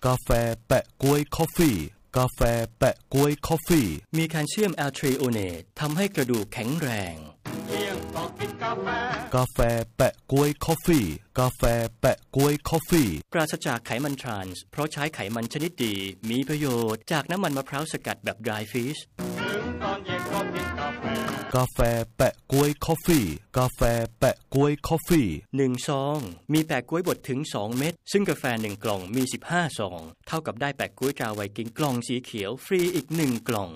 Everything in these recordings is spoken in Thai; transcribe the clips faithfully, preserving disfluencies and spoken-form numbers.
กาแฟแปะก๊วยคอฟฟี่กาแฟแปะก๊วยคอฟฟี่มีแคลเซียมแอลทรีโอเนตทำให้กระดูกแข็งแรงกาแฟแปะก๊วยคอฟฟี่กาแฟแปะก๊วยคอฟฟี่ปราศจากไขมันทรานส์เพราะใช้ไขมันชนิดดีมีประโยชน์จากน้ำมันมะพร้าวสกัดแบบ dry fish กาแฟแปะก๊วยคอฟฟี่กาแฟแปะก๊วยคอฟฟี่หนึ่งซองมีแปะก๊วยบดถึงสองเม็ดซึ่งกาแฟหนึ่งกล่องมีสิบห้าซองเท่ากับได้แปะก๊วยตราไวกิ้งกล่องสีเขียวฟรีอีกหนึ่งกล่อง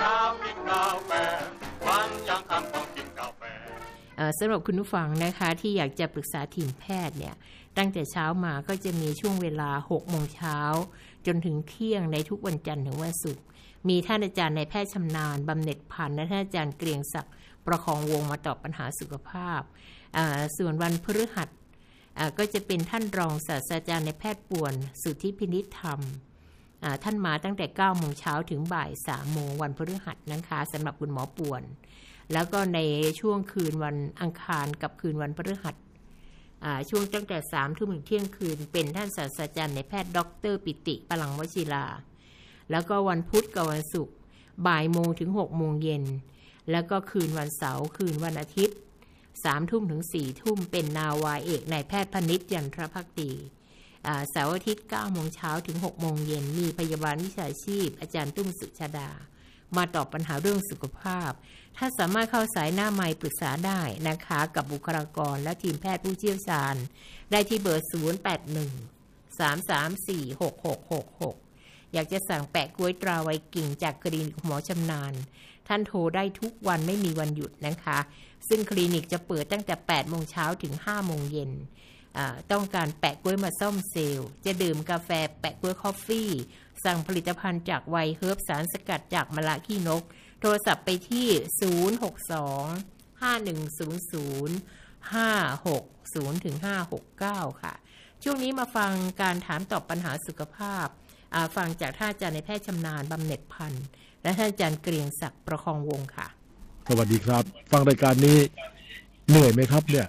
สำหรับคุณผู้ฟังนะคะที่อยากจะปรึกษาทีมแพทย์เนี่ยตั้งแต่เช้ามาก็จะมีช่วงเวลา หกโมงเช้าจนถึงเที่ยงในทุกวันจันทร์ถึงวันศุกร์มีท่านอาจารย์นายแพทย์ชำนาญบำเหน็จพันธ์และท่านอาจารย์เกรียงศักดิ์ประคองวงมาตอบปัญหาสุขภาพส่วนวันพฤหัสก็จะเป็นท่านรองศาสตราจารย์นายแพทย์ป่วนสุทธิพินิจธรรมท่านมาตั้งแต่ เก้าโมงเช้าถึงบ่าย สามโมงวันพฤหัสนะคะสำหรับคุณหมอป่วนแล้วก็ในช่วงคืนวันอังคารกับคืนวันพฤหัสช่วงตั้งแต่ สามทุ่ม ถึงเที่ยงคืนเป็นท่านศาสตราจารย์นายแพทย์ดรปิติปลังวชิราแล้วก็วันพุธกับวันศุกร์บ่ายโมงถึง หกโมงเย็นแล้วก็คืนวันเสาร์คืนวันอาทิตย์ สามทุ่ม ถึง สี่ทุ่มเป็นนาวาเอกนายแพทย์พนิษฐ์ยันทรภักดีเสาร์อาทิตย์ เก้าโมงเช้าถึง หกโมงเย็นมีพยาบาลวิชาชีพอาจารย์ตุ้มสุชาดามาตอบปัญหาเรื่องสุขภาพถ้าสามารถเข้าสายหน้าไมค์ปรึกษาได้นะคะกับบุคลากรและทีมแพทย์ผู้เชี่ยวชาญได้ที่เบอร์ ศูนย์ แปด หนึ่ง สาม สาม สี่ หก หก หก หก อยากจะสั่งแปะก๊วยตราไวกิ้งจากคลินิกหมอชำนาญท่านโทรได้ทุกวันไม่มีวันหยุดนะคะซึ่งคลินิกจะเปิดตั้งแต่ แปดโมงเช้าถึง ห้าโมงเย็นต้องการแปะก๊วยมาซ่อมเซลล์จะดื่มกาแฟแปะก๊วยคอฟฟี่สั่งผลิตภัณฑ์จากไวเฮิร์บสารสกัดจากมะระขี้นกโทรศัพท์ไปที่ ศูนย์ หก สอง ห้า หนึ่ง ศูนย์ ศูนย์ ห้า หก ศูนย์ ถึง ห้า หก เก้า ค่ะช่วงนี้มาฟังการถามตอบปัญหาสุขภาพฟังจากท่านอาจารย์นายแพทย์ชำนาญบำเหน็จพันธ์และท่านอาจารย์เกรียงศักดิ์ประคองวงค่ะสวัสดีครับฟังรายการนี้เหนื่อยไหมครับเนี่ย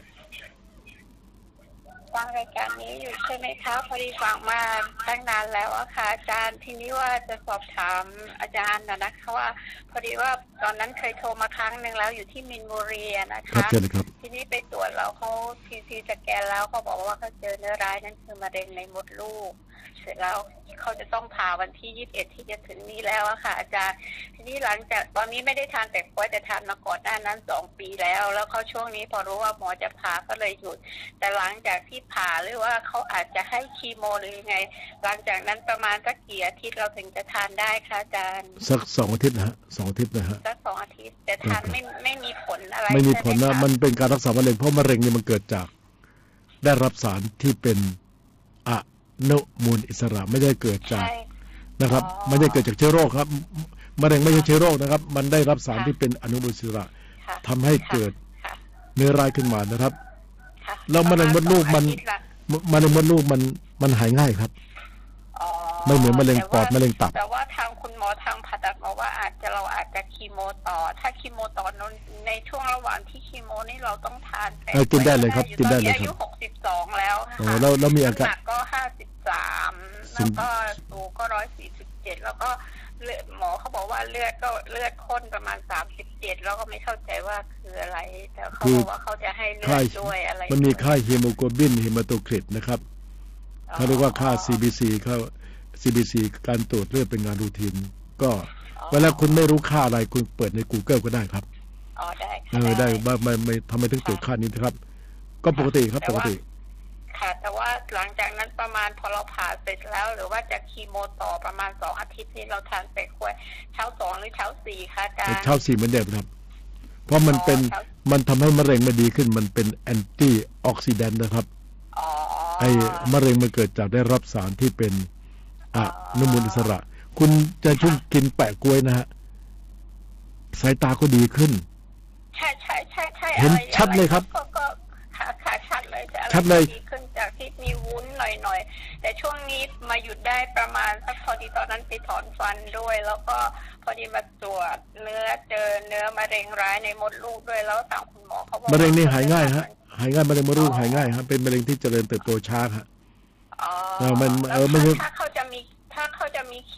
ฟังรายการนี้อยู่ใช่ไหมคะพอดีฟังมาตั้งนานแล้วอะค่ะอาจารย์ทีนี้ว่าจะสอบถามอาจารย์นะนะคะว่าพอดีว่าตอนนั้นเคยโทรมาครั้งหนึ่งแล้วอยู่ที่มินบุรีนะคะทีนี้ไปตรวจแล้วเขาทีซีสแกนแล้วเขาบอกว่าเขาเจอเนื้อร้ายนั่นคือมะเร็งในมดลูกเสร็จแล้วเขาจะต้องผ่าวันที่ยี่สิบเอ็ดที่จะถึงนี้แล้วอะค่ะอาจารย์ทีนี้หลังจากตอนนี้ไม่ได้ทานแต่กล้วยแต่ทานมาก่อนหน้านั้นสองปีแล้วแล้วเขาช่วงนี้พอรู้ว่าหมอจะผ่าก็เลยหยุดแต่หลังจากที่ผ่าหรือว่าเขาอาจจะให้คีโมหรือยังไงหลังจากนั้นประมาณสักกี่อาทิตย์เราถึงจะทานได้คะอาจารย์สักสองอาทิตย์นะฮะสองอาทิตย์นะฮะสักสองอาทิตย์แต่ทานไม่ไม่มีผลอะไรไม่มีผลนะมันเป็นการรักษามะเร็งเพราะมะเร็งนี่มันเกิดจากได้รับสารที่เป็นอะอนุมูลอิสระไม่ได้เกิดจากนะครับไม่ได้เกิดจากเชื้อโรคครับมะเร็งไม่ใช่เชื้อโรคนะครับมันได้รับสารที่เป็นอนุมูลอิสระทำให้เกิดเนื้อร้ายขึ้นมานะครับแล้วมะเร็งมดลูกมันมะเร็งมดลูกมันมันหายง่ายครับไม่เหมือนมะเร็งปอดมะเร็งตับแต่ว่าทางคุณหมอทางผ่าตัดบอกว่าอาจจะเราอาจจะคีโมต่อถ้าคีโมต่อในช่วงระหว่างที่คีโมนี่เราต้องทานไปกินได้เลยครับกินได้เลยครับอายุหกสิบสองแล้วค่ะแล้วแล้วมีอาการหนักก็ห้าสิบสามแล้วก็สูงก็หนึ่งร้อยสี่สิบเจ็ดแล้วก็เลือดหมอเขาบอกว่าเลือดก็เลือดข้นประมาณสามสิบเจ็ดแล้วก็ไม่เข้าใจว่าคืออะไรแต่เขาบอกว่าเขาจะให้เลือดด้วยอะไรมันมีค่าฮีโมโกลบินฮีมาโตคริตนะครับเขาเรียกว่าค่า ซี บี ซี เขา ซี บี ซี การตรวจเลือดเป็นงานรูทีนก็เวลาคุณไม่รู้ค่าอะไรคุณเปิดใน Google ก็ได้ครับอ๋อได้เออได้ว่าไม่ไม่ทำไมถึงตรวจค่านี้นะครับก็ปกติครับปกติค่ะแต่ว่าหลังจากนั้นประมาณพอเราผ่าเสร็จแล้วหรือว่าจะคีโมต่อประมาณสองอาทิตย์นี้เราทานไปควรเช้าสองหรือเช้าสี่คะอาจารย์เช้าสี่เหมือนเดิมครับเพราะมันเป็นมันทำให้มะเร็งมันดีขึ้นมันเป็นแอนตี้ออกซิแดนต์นะครับไอ้มะเร็งมันเกิดจากได้รับสารที่เป็นอนุมูลอิสระคุณจะชุ่มกินแปะกล้วยนะฮะสายตาก็ดีขึ้นใช่ใช่ใช่ใช่เห็นชัดเลยครับก็ขาขาชัดเลยจะชัดเลยดีขึ้นจากที่มีวุ้นหน่อยๆแต่ช่วงนี้มาหยุดได้ประมาณสักพอดีตอนนั้นไปถอนฟันด้วยแล้วก็พอดีมาตรวจเนื้อเจอเนื้อมะเร็งร้ายในมดลูกด้วยแล้วทางคุณหมอเขาบอกมะเร็งนี่หายง่ายฮะหายง่ายมะเร็งมดลูกหายง่ายฮะเป็นมะเร็งที่เจริญเติบโตช้าฮะอ๋อมันเออไม่ใช่ถ้าเขาจะมี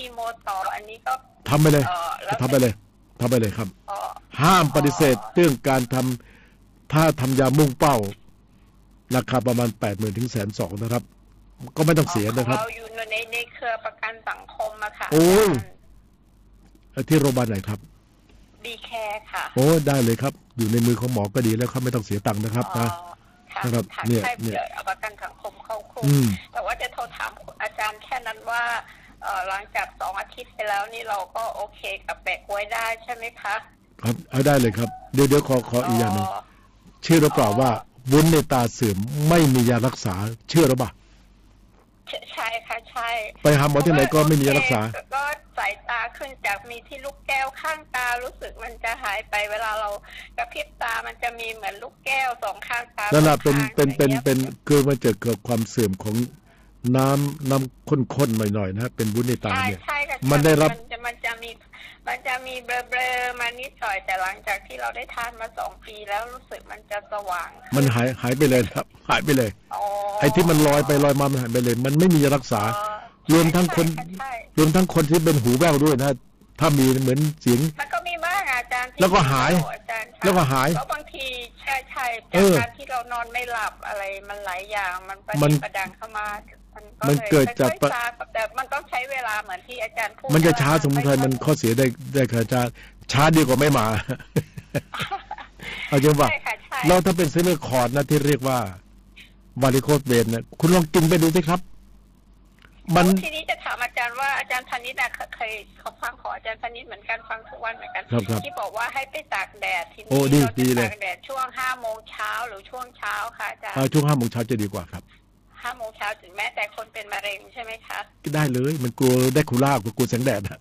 คีโมต่ออันนี้ก็ทำไปเลยทำไปเลยทำไปเลยครับห้ามปฏิเสธเรื่องการทำถ้าทำยามุ่งเป้าราคาประมาณแปดหมื่นถึงแสนสองนะครับก็ไม่ต้องเสียนะครับเราอยู่ในในเครือประกันสังคมอะค่ะโอ้ยที่โรงพยาบาลไหนครับดีแคร์ค่ะโอ้ได้เลยครับอยู่ในมือของหมอก็ดีแล้วครับไม่ต้องเสียตังค์นะครับนะนะครับเนี่ยเนี่ยเอาประกันสังคมเข้าคุมแต่ว่าจะโทรถามอาจารย์แค่นั้นว่าหลังจากสองอาทิตย์ไปแล้วนี่เราก็โอเคกับแปะกล้วยได้ใช่ไหมคะครับเอาได้เลยครับเดี๋ยวเดี๋ยวขอขออีกอย่างนึงเชื่อหรือเปล่าว่าวุ้นในตาเสื่อมไม่มียารักษาเชื่อหรือเปล่าใช่ค่ะใช่ไปหาหมอที่ไหนก็ไม่มียารักษาก็สายตาขึ้นจากมีที่ลูกแก้วข้างตารู้สึกมันจะหายไปเวลาเรากระพริบตามันจะมีเหมือนลูกแก้วสองข้างตานั่นแหละเป็นเป็นเป็นเป็นคือมันจะเกิดความเสื่อมของน้ำน้ำข้นๆหน่อยๆนะเป็นวุ้นในตาเนี่ยมันได้รับมันจะมีมันจะมีเบลอๆมานิดหน่อยแต่หลังจากที่เราได้ทานมาสองปีแล้วรู้สึกมันจะสว่างมันหายหายไปเลยครับหายไปเลยไอ้ที่มันลอยไปลอยมามันหายไปเลยมันไม่มีรักษารวมทั้งคนรวมทั้งคนที่เป็นหูแว่วด้วยนะถ้ามีเหมือนเสียงมันก็มีบ้างอาจารย์แล้วก็หายแล้วก็หายแล้วบางทีใช่ใช่จากการที่เรานอนไม่หลับอะไรมันหลายอย่างมันประดังเข้ามามันเกิดจากแต่มันต้องใช้เวลาเหมือนที่อาจารย์พูดมันจะช้าสมุนไพรมันข้อเสียได้ได้ค่ะอาจารย์ช้าดีกว่าไม่มาเอาจริงว่าแล้วถ้าเป็นเซเลอร์คอร์ดนะที่เรียกว่าวาริโคสเวนเนี่ยคุณลองกินไปดูสิครับมันทีนี้จะถามอาจารย์ว่าอาจารย์พานิชนะเคยเขาฟังขออาจารย์พานิชเหมือนกันฟังทุกวันเหมือนกันที่บอกว่าให้ไปตากแดดทีนี้เราจะตากแดดช่วงห้าโมงเช้าหรือช่วงเช้าค่ะอาจารย์ช่วงห้าโมงเช้าจะดีกว่าครับห้าโมงเช้าถึงแม้แต่คนเป็นมะเร็งใช่ไหมคะก็ได้เลยมันกลัวได้คูล่ากลัวแสงแดดอะ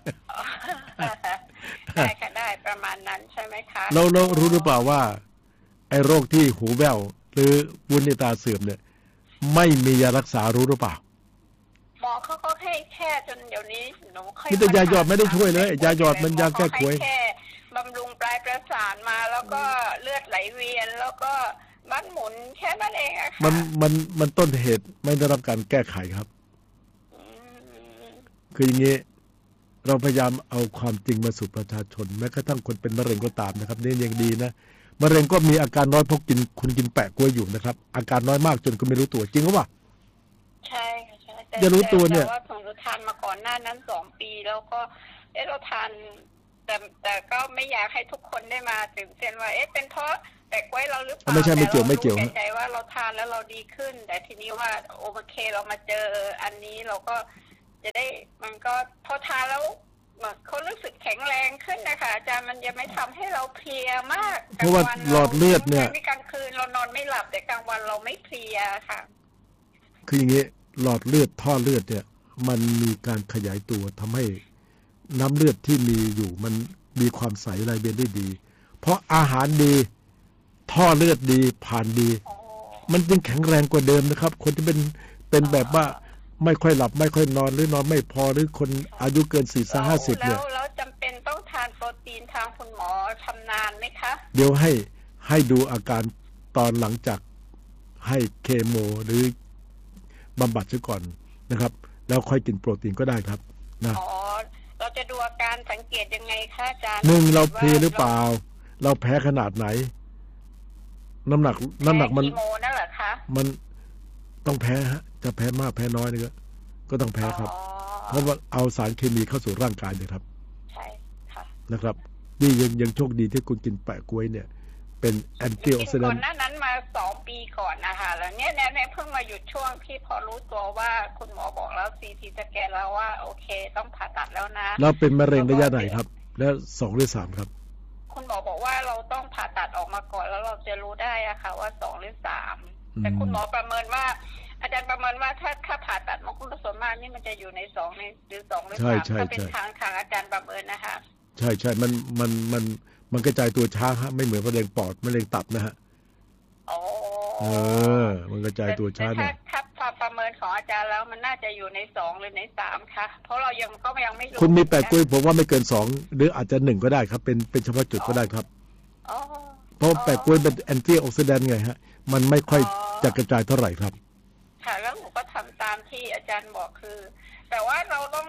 ได้ค่ะได้ประมาณนั้นใช่ไหมคะเราเรารู้หรือเปล่าว่าไอ้โรคที่หูแว่วหรือวุ้นในตาเสื่อมเนี่ยไม่มียารักษารู้หรือเปล่าหมอเขาก็ให้แค่จนเดี๋ยวนี้หนูเคยแต่ยาหยอดไม่ได้ช่วยเลยยาหยอดมันยาแก้ขวยแค่บำรุงปลายประสาทมาแล้วก็เลือดไหลเวียนแล้วก็มันหมุนแค่นั้นเองอะค่ะมันมันมันต้นเหตุไม่ได้รับการแก้ไขครับคืออย่างนี้เราพยายามเอาความจริงมาสู่ประชาชนแม้กระทั่งคนเป็นมะเร็งก็ตามนะครับนี่ยังดีนะมะเร็งก็มีอาการน้อยเพราะกินคุณกินแปะกล้วยอยู่นะครับอาการน้อยมากจนคุณไม่รู้ตัวจริงหรือเปล่าใช่ใช่แต่จะรู้ตัวเนี่ยว่าผมทานมาก่อนหน้านั้นสองปีแล้วก็เอ๊ะเราทานแต่แต่ก็ไม่อยากให้ทุกคนได้มาตื่นเต้นว่าเอ๊ะเป็นเพราะแต่กล้วยเราหรือเปล่าไม่ใช่ไม่เกี่ยวไม่เกี่ยวใจว่าเราทานแล้วเราดีขึ้นแต่ทีนี้ว่าโอเคเรามาเจออันนี้เราก็จะได้มันก็พอทานแล้วเหมือนเขารู้สึกแข็งแรงขึ้นนะคะอาจารย์มันจะไม่ทำให้เราเพลียมากเพราะว่าหลอดเลือดเนี่ยกลางคืนเรานอนไม่หลับแต่กลางวันเราไม่เพลียค่ะคืออย่างนี้หลอดเลือดท่อเลือดเนี่ยมันมีการขยายตัวทำให้น้ำเลือดที่มีอยู่มันมีความใสไหลเวียนได้ดีเพราะอาหารดีท่อเลือดดีผ่านดีมันจึงแข็งแรงกว่าเดิมนะครับคนที่เป็นเป็นแบบว่าไม่ค่อยหลับไม่ค่อยนอนหรือนอนไม่พอหรือคนอายุเกินสี่สิบห้าสิบเนี่ยแล้วจำเป็นต้องทานโปรตีนทางคุณหมอชำนาญไหมคะเดี๋ยวให้ให้ดูอาการตอนหลังจากให้เคโมหรือบำบัดซะก่อนนะครับแล้วค่อยกินโปรตีนก็ได้ครับนะอ๋อเราจะดูอาการสังเกตยังไงคะอาจารย์หนึ่งเราเพลียหรือเปล่าเราแพ้ขนาดไหนน้ำหนักน้ำหนักมันโมนั่นเหรอคะมันต้องแพ้ฮะจะแพ้มากแพ้น้อยนี่ก็ก็ต้องแพ้ครับเพราะว่าเอาสารเคมีเข้าสู่ร่างกายเลยครับใช่ค่ะนะครับนี่ยังยังโชคดีที่คุณกินแปะกล้วยเนี่ยเป็นแอนตี้ออกซิแดนต์ก่อนหน้านั้นมาสองปีก่อนนะคะแล้วเนี่ยเนี่ยเพิ่งมาหยุดช่วงที่พอรู้ตัวว่าคุณหมอบอกแล้วซีทีสแกนแล้วว่าโอเคต้องผ่าตัดแล้วนะแล้วเป็นมะเร็งระยะไหนครับแล้วสองหรือสามครับคุณหมอบอกว่าเราต้องผ่าตัดออกมาก่อนแล้วเราจะรู้ได้อะค่ะว่าสองหรือสามแต่คุณหมอประเมินว่าอาจารย์ประเมินว่าถ้าถ้าผ่าตัดมันคุณส่วนมากนี่มันจะอยู่ในสองในหรือสองหรือสามถ้าเป็นทางทางอาจารย์ประเมินนะคะใช่ใช่มันมันมันมันกระจายตัวช้าฮะไม่เหมือนมะเร็งปอดมะเร็งตับนะฮะอ๋อเออมันกระจายตัวช้าเนี่ยถ้าถ้าประเมินของอาจารย์แล้วมันน่าจะอยู่ในสองหรือในสามค่ะเพราะเรายังก็ยังไม่รู้คุณมีแปดกล้วยผมว่าไม่เกินสองหรืออาจจะหนึ่งก็ได้ครับเป็นเป็นเฉพาะจุดก็ได้ครับเพราะแปดกล้วยเป็นแอนตี้ออกซิแดนต์ไงฮะมันไม่ค่อยจะกระจายเท่าไหร่ครับค่ะแล้วหนูก็ทำตามที่อาจารย์บอกคือแต่ว่าเราต้อง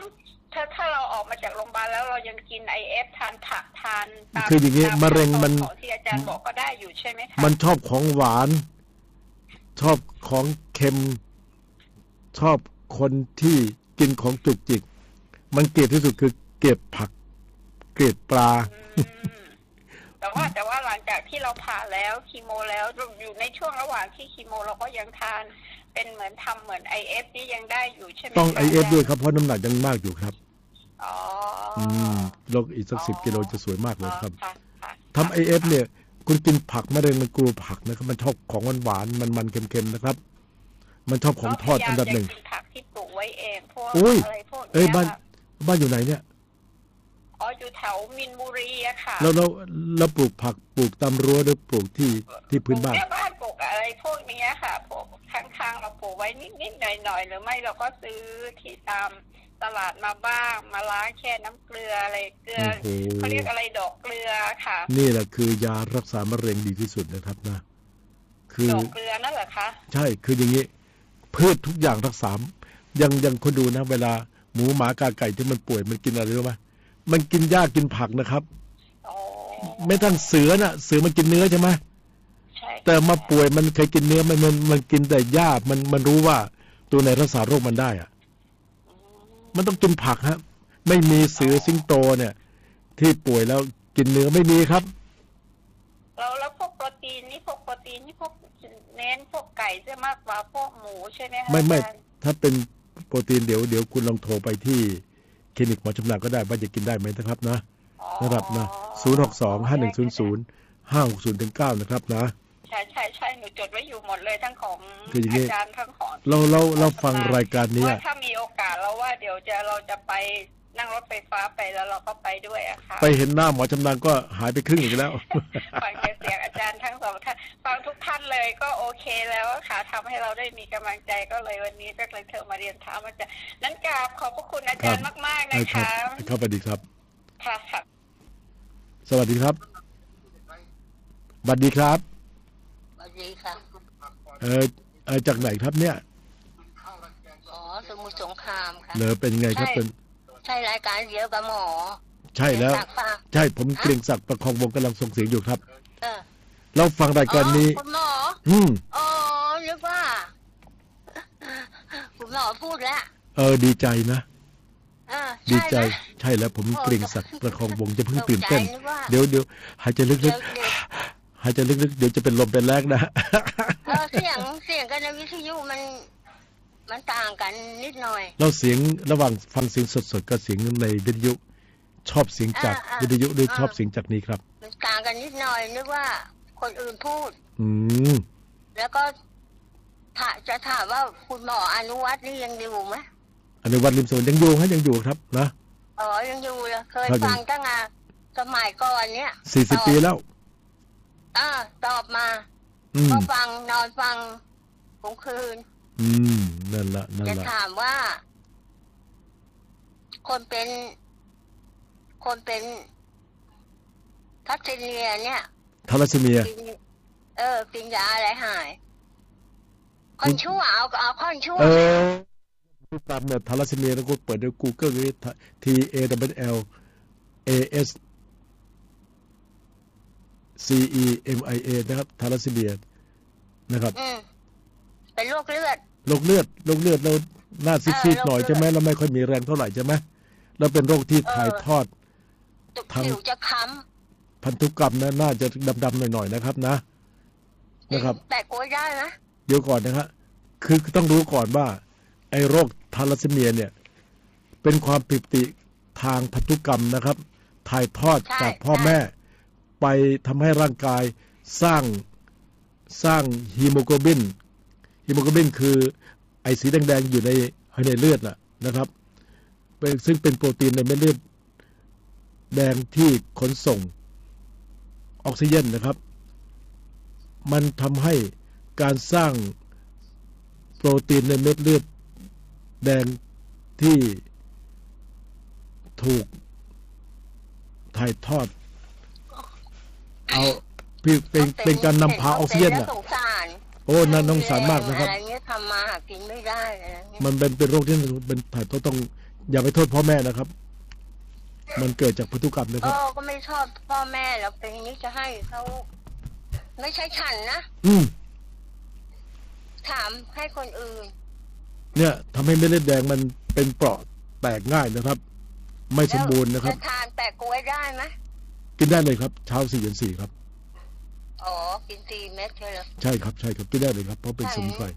ถ้าถ้าเราออกมาจากโรงพยาบาลแล้วเรายังกิน ไอ เอฟ ทานผักทานตามคืออย่างนี้มะเร็งมันของที่อาจารย์บอกก็ได้อยู่ใช่ไหมคะมันชอบของหวาน ชอบของเค็ม ชอบคนที่กินของจุกจิกมันเกลียดที่สุดคือเกลียดผักเกลียดปลาแต่ว่าแต่ว่าหลังจากที่เราผ่าแล้วคีโมแล้วอยู่ในช่วงระหว่างที่คีโมเราก็ยังทานเป็นเหมือนทำเหมือน ไอ เอฟ นี่ยังได้อยู่ใช่ไหมต้องไอ เอฟ ด้วยครับเพราะน้ำหนักยังมากอยู่ครับอ๋ออืมลดอีกสักสิบกิโลจะสวยมากเลยครับทำ ไอ เอฟ เนี่ยคุณกินผักมะเร็งมันกลัวผักนะครับมันชอบของหวานๆมันๆเค็มๆนะครับมันชอบของทอดอันดับหนึ่งผักที่ปลูกไว้เองพวกอะไรพวกเอ้ยบ้านบ้านอยู่ไหนเนี่ยอ๋ออยู่แถวมินบุรีอะค่ะแล้วเราเราปลูกผักปลูกตามรั้วหรือปลูกที่ที่พื้นบ้านบ้านปลูกอะไรพวกนี้ค่ะปลูกข้างๆเราปลูกไว้นิดๆหน่อยๆหรือไม่เราก็ซื้อที่ตามตลาดมาบ้างมาล้างแช่น้ำเกลืออะไรเกลือเขาเรียกอะไรดอกเกลือค่ะนี่แหละคือยารักษามะเร็งดีที่สุดนะครับนะคือดอกเกลือนั่นเหรอคะใช่คืออย่างนี้พืชทุกอย่างรักษายังยังคนดูนะเวลาหมูหมากาไก่ที่มันป่วยมันกินอะไรรู้ไหมมันกินหญ้ากินผักนะครับไม่ทั้งเสือน่ะเสือมันกินเนื้อใช่ไหมใช่แต่มาป่วยมันเคยกินเนื้อมันมันมันกินแต่หญ้ามันมันรู้ว่าตัวไหนรักษาโรคมันได้อ่ะมันต้องกินผักฮะไม่มีเสือสิงโตเนี่ยที่ป่วยแล้วกินเนื้อไม่มีครับแล้วแล้วพวกโปรตีนนี่พวกโปรตีนนี่พวกเน้นพวกไก่จะมากกว่าพวกหมูใช่ไหมคะไม่ไม่ถ้าเป็นโปรตีนเดี๋ยวเดี๋ยวคุณลองโทรไปที่คลินิกหมอชำนาญก็ได้ว่าจะกินได้ไหมนะครับนะนะครับนะศูนย์หกสองห้าหนึ่งศูนย์ศูนย์ห้าหกศูนย์ถึงเก้านะครับนะใช่ใช่ใช่หนูจดไว้อยู่หมดเลยทั้งของอาจารย์ทั้งของเราเราเราฟังรายการนี้ถ้ามีโอกาสเราว่าเดี๋ยวจะเราจะไปนั่งรถไฟฟ้าไปแล้วเราก็ไปด้วยอะค่ะไปเห็นหน้าหมอชำนาญก็หายไปครึ่งอีกแล้วฟังเสียงอาจารย์ทั้งสองท่านฟังทุกท่านเลยก็โอเคแล้วค่ะทำให้เราได้มีกำลังใจก็เลยวันนี้ก็เลยเธอมาเรียนถามอาจารย์นั้นกราบขอบพระคุณอาจารย์มากๆนะคะครับสวัสดีครับค่ะค่ะสวัสดีครับสวัสดีครับสวัสดีค่ะเออเออจากไหนครับเนี่ยอ๋อสมุทรสงครามค่ะเหรอเป็นไงครับเป็นใช่รายการเดียวกับหมอใช่แล้วใช่ผมเกรียงศักดิ์ประคองวงกำลังส่งเสียงอยู่ครับเออเราฟังรายการนี้คุณหมออืมอ๋อนึกว่าคุณหมอพูดแล้วเออดีใจนะดีใจใช่แล้วผมเกรียงศักดิ์ประคองวงจะเพิ่งตื่นเต้นเดี๋ยวเดี๋ยวหายใจลึกๆหายใจลึกๆเดี๋ยวจะเป็นลมเป็นแรงนะเออเสียงเสียงกันในวิทยุมันมันต่างกันนิดหน่อยเราเสียงระหว่างฟังเสียงสดๆกับเสียงในวิทยุชอบเสียงจากวิทยุหรือชอบเสียงจากนี้ครับมันต่างกันนิดหน่อยนึกว่าคนอื่นพูดอืมแล้วก็ถ้าจะถามว่าคุณหมออนุวัฒน์นี่ยังอยู่ไหมอนุวัฒน์ริมสวนยังอยู่ฮะยังอยู่ครับนะอ๋อยังอยู่เลยเคยฟังตั้งแต่สมัยก่อนเนี้ยสี่สิบปีแล้วอ่าตอบมาก็ฟังนอนฟังกลางคืนอืมนั่นละนั่นละจะถามว่าคนเป็นคนเป็นทัสซีเมียเนี่ยทาลัสซีเมียเออกินยาอะไรหายคนชั่วเอาเอาคนชั่วเออตามเนี่ยทาลัสซีเมียแล้วก็เปิดใน Google นี่ T A W L A S C E M I A นะครับทาลัสซีเมียนะครับอืมเป็นโรคเลือดโรคเลือดโรคเลือดเราหน้าซีดๆหน่อยใช่ไหมเราไม่ค่อยมีแรงเท่าไหร่ใช่ไหมแล้วเป็นโรคที่ถ่ายทอดทางจะค้ำพันธุกรรมนะน่าจะดำๆหน่อยๆนะครับนะนะครับแต่โกยได้นะเดี๋ยวก่อนนะครับคือต้องรู้ก่อนว่าไอ้โรคทาลัสซีเมียเนี่ยเป็นความผิดปกติทางพันธุกรรมนะครับถ่ายทอดจากพ่อแม่ไปทำให้ร่างกายสร้างสร้างฮีโมโกลบินฮีโมโกลบินคือไอสีแดงๆอยู่ในในเลือดน่ะนะครับเป็นซึ่งเป็นโปรตีนในเม็ดเลือดแดงที่ขนส่งออกซิเจนนะครับมันทำให้การสร้างโปรตีนในเม็ดเลือดแดงที่ถูกถ่ายทอดเอาเป็นเป็นการนำพาออกซิเจนอ่ะโอ้น่าสงสารมากนะครับอะไรเงี้ยทำมาหากินไม่ได้อะไรเงี้ยมันเป็นเป็นโรคที่เป็นถ่ายทอดต้องอย่าไปโทษพ่อแม่นะครับมันเกิดจากพันธุกรรมนะครับก็ก็ไม่ชอบพ่อแม่แล้วเป็นนี้จะให้เขาไม่ใช่ฉันนะอืมถามให้คนอื่นเนี่ยทำให้เม็ดเลือดแดงมันเป็นเปราะแตกง่ายนะครับไม่สมบูรณ์นะครับจะทานแปะกล้วยได้ไหมกินได้เลยครับเช้าสี่เย็นสี่ครับอ๋อกินสี่เม็ดใช่เหรอใช่ครับใช่ครับกินได้เลยครับเพราะเป็นสมุนไพร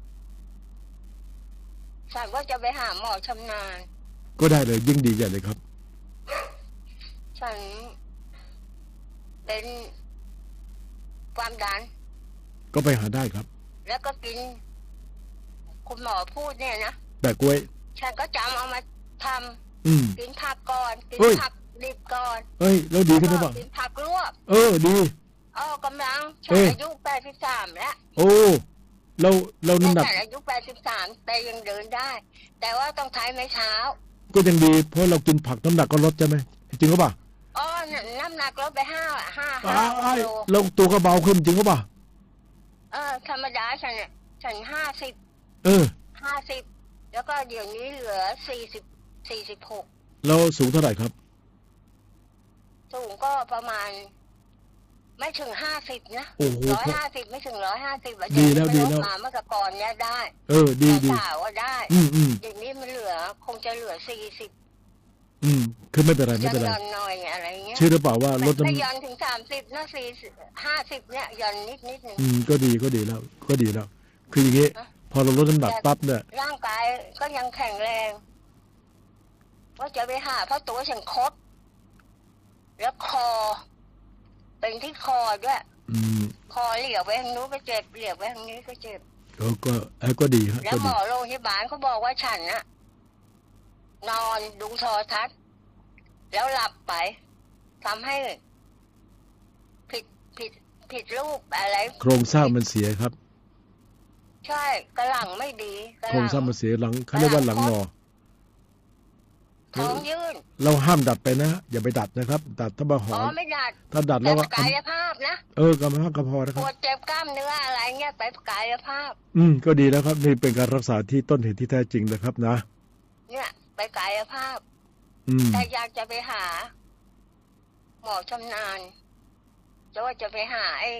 ฉันว่าจะไปหาหมอชำนาญก็ได้เลยยิ่งดีใหญ่เลยครับฉันเป็นความดันก็ไปหาได้ครับแล้วก็กินคุณหมอพูดเนี่ยนะแปะกล้วยฉันก็จำเอามาทำกินผักก่อนกินผักดิบก่อนเฮ้ยแล้วดีขึ้นหรือเปล่ากินผักลวกเออดีอ๋อกำลังฉันอายุแปดสิบสามแล้วโอ้เราเราน้ำหนักฉันอายุแปดสิบสามแต่ยังเดินได้แต่ว่าต้องใช้ไม้เท้าก็ยังดีเพราะเรากินผักน้ำหนักก็ลดใช่ไหมจริงหรือเปล่าอ๋อน้ำหนักลดไปห้าห้าห้ากิโลแล้วตัวก็เบาขึ้นจริงหรือเปล่าเออธรรมดาฉันฉันห้าสิบเออห้าสิบแล้วก็เดี๋ยวนี้เหลือสี่สิบสี่สิบหกแล้วสูงเท่าไหร่ครับสูงก็ประมาณไม่ถึงห้าสิบนะร้อยห้าสิบไม่ถึงร้อยห้าสิบดีแล้วดีแล้วมาเมื่อก่อนเนี้ยได้เออดีดีสาวได้อืมอืมเดี๋ยวนี้มันเหลือคงจะเหลือสี่สิบอืมคือไม่เป็นไรไม่เป็นไรย้อนหน่อยอะไรเงี้ยชื่อหรือเปล่าว่าลดไม่ย้อนถึงสามสิบนะสี่ห้าสิบเนี่ยย้อนนิดนิดนึงอืมก็ดีก็ดีแล้วก็ดีแล้วคืออย่างงี้พอเราลดน้ำหนักปั๊บเนี่ยร่างกายก็ยังแข็งแรงว่าจะไปหาเพราะตัวฉันคดแล้วคอเป็นที่คอด้วยคอเหลี่ยวไปทางนู้นก็เจ็บเหลี่ยวไปทางนี้ก็เจ็บก็ก็ก็ดีฮะแล้วหมอโรงพยาบาลเขาบอกว่าฉันน่ะนอนดูโทรทัศน์แล้วหลับไปทำให้ผิดผิดผิดรูปอะไรโครงสร้างมันเสียครับใช่กระหลังไม่ดีโครงสร้างมันเสียหลังเขาเรียกว่าหลังงอท้องยืนเราห้ามดัดไปนะอย่าไปดัดนะครับดัดถ้ามาหอมอ๋อไม่ดัดถ้าดัดแล้วกายภาพนะเออกายภาพก็พอนะครับปวดเจ็บกล้ามเนื้ออะไรเงี้ยไปกายภาพอืมก็ดีแล้วครับนี่เป็นการรักษาที่ต้นเหตุที่แท้จริงนะครับนะเนี่ยไปกายภาพอืมแต่อยากจะไปหาหมอชำนาญจะว่าจะไปหาไอ้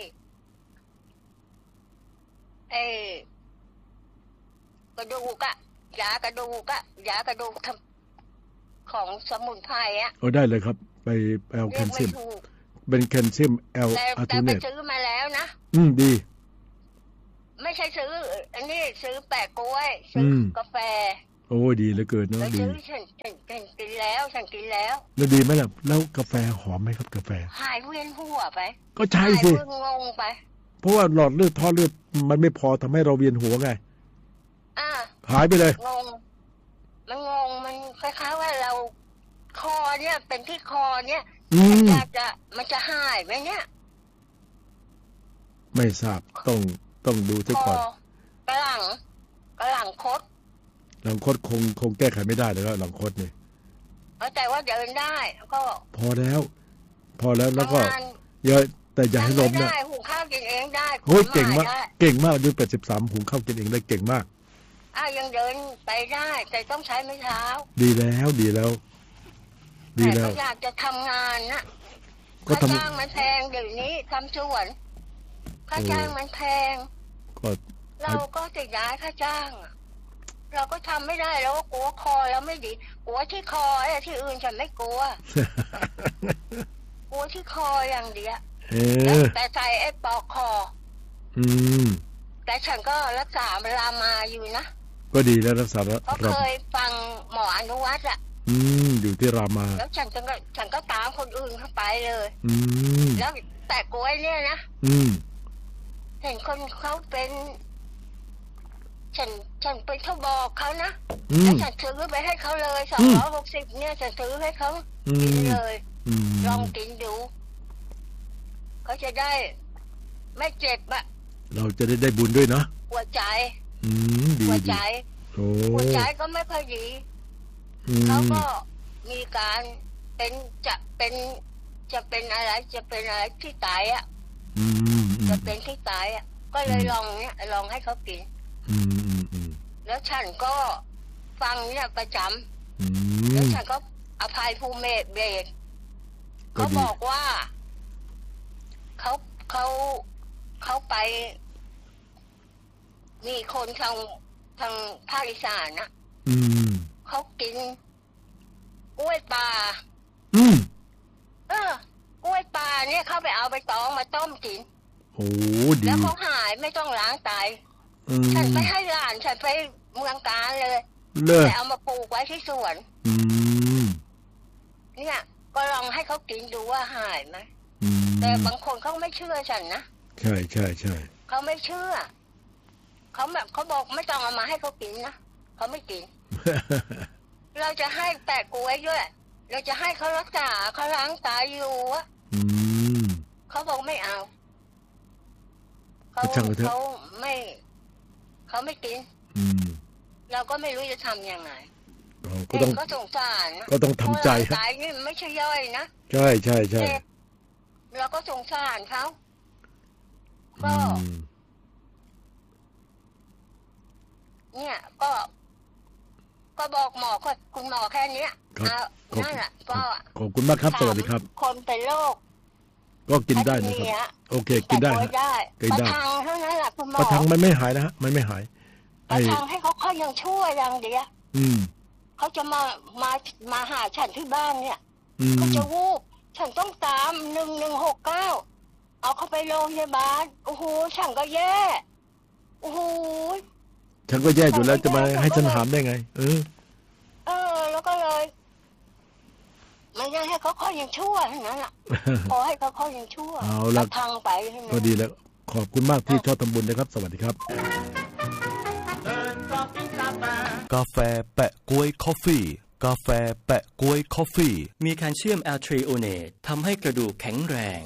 ไอ้กระดูกอะยากระดูกอะยากระดูกทำของสมุนไพรอ่ะโอ้ได้เลยครับไปแอลแคลเซียมเป็นแคลเซียมแอลอาร์ทูเนตแต่ไปซื้อมาแล้วนะอืมดีไม่ใช่ซื้ออันนี้ซื้อแปะกล้วยซื้อกาแฟโอ้ดีเหลือเกินเนาะดีซื้อฉันฉันกินแล้วฉันกินแล้วแล้วดีไหมล่ะแล้วกาแฟหอมไหมครับกาแฟหายเวียนหัวไปก็ใช่สิงงไปเพราะว่าหลอดเลือดท่อเลือดมันไม่พอทำให้เราเวียนหัวไงอ่าหายไปเลยงงมันงงมันคล้ายๆว่าเราคอเนี่ยเป็นที่คอเนี่ยอยากจะมันจะหายไหมเนี่ยไม่ทราบต้องต้องดูที่ก่อนกระหลังกระหลังคดหลังคดคงคงแก้ไขไม่ได้เลยว่าหลังคดนี่แต่ว่าเดินได้ก็พอแล้วพอแล้วแล้วก็เยอะแต่อย่าให้ล้มนะหุงข้าวกินเองได้โอ้ยเก่งมากเก่งมากอายุแปดสิบสามหุงข้าวกินเองได้เก่งมากอ้ายังเดินไปได้แต่ต้องใช้ไม้เท้าดีแล้วดีแล้วดีแล้วอยากจะทำงานนะค่าจ้างมันแพงเดี๋ยวนี้ทำสวนค่าจ้างมันแพงเราก็จะย้ายค่าจ้างเราก็ทำไม่ได้แล้วก็กลัวคอแล้วไม่ดีกลัวที่คอไอ้ที่อื่นฉันไม่กลัวกลัวที่คออย่างเดียวแต่ใส่ไอ้ปอกคออืมแต่ฉันก็รักษาเวลามาอยู่นะก็ดีแล้วรักษาแล้วก็เคยฟังหมออนุวัฒน์อ่ะอืมอยู่ที่รามาแล้วฉันก็ฉันก็ตามคนอื่นเข้าไปเลยอืมแล้วแต่กล้วยเนี่ยนะอืมเห็นคนเขาเป็นฉันฉันเป็นเขาบอกเขานะแล้วฉันซื้อไปให้เขาเลยสองร้อยหกสิบเนี่ยฉันซื้อให้เขากินเลยลองกินดูเขาจะได้ไม่เจ็บอะเราจะได้ได้บุญด้วยเนาะหัวใจอืมดีหัวใจหัวใจก็ไม่ค่อยดีเขาก็มีการเป็นจะเป็นจะเป็นอะไรจะเป็นอะไรที่ตายอ่ะจะเป็นที่ตายอ่ะก็เลยลองเนี่ยลองให้เขากินแล้วฉันก็ฟังเนี่ยประจฉันก็อภัยภูเมศเบรกเขาบอกว่าเขาเขาเขาไปมีคนทางทางภาคอีสานนะอืมเขากินกล้วยปลาอืมเออกล้วยปลาเนี่ยเขาไปเอาไปตองมาต้มกินโอ้ดีแล้วเขาหายไม่ต้องล้างไตฉันไปให้หลานฉันไปเมืองกาญเลยเลยเอามาปลูกไว้ที่สวนอืมเนี่ยก็ลองให้เขากินดูว่าหายไหมแต่บางคนเขาไม่เชื่อฉันนะใช่ใช่ใช่เขาไม่เชื่อเขาแบบเขาบอกไม่ต้องเอามาให้เขากินนะเขาไม่กิน เราจะให้แปะกล้วยด้วยเราจะให้เขารักษาเขาล้างตายอยู่อะเขาบอกไม่เอาเขาเขาไม่เขาไม่กินเราก็ไม่รู้จะทำยังไงก็ต้องก็สงสารก็ต้องทำใจตายนี่ไม่ใช่ย่อยนะใช่ใช่ใช่เราก็สงสารเขาก็เนี่ยก็ก็บอกหมอคุณหมอแค่นี้นั่นแหละก็ขอบคุณมากครับสวัสดีครับคนเป็นโรคก็กินได้นะครับโอเคกินได้กินได้ประทังเท่านั้นแหละคุณหมอประทังมันไม่หายนะฮะมันไม่หายประทังให้เขาเขายังชั่วอย่างเดียวอืมเขาจะมามามาหาฉันที่บ้านเนี่ยเขาจะวูบฉันต้องตามหนึ่งหนึ่งหกเก้าเอาเขาไปโรงพยาบาลโอ้โหฉันก็แย่โอ้โหฉันก็แย่อยู่แล้วจะมาให้ฉันหามได้ไงเออเออแล้วก็เลยไม่ได้ให้เขาเขายังชั่วนั่นแหละขอให้เขาเขายังชั่วเอาละทางไปก็ดีแล้วขอบคุณมากที่ชอบทำบุญนะครับสวัสดีครับกาแฟแปะกล้วยคอฟฟี่กาแฟแปะกล้วยคอฟฟี่มีแคลเซียมแอลทรีโอเนตทำให้กระดูกแข็งแรง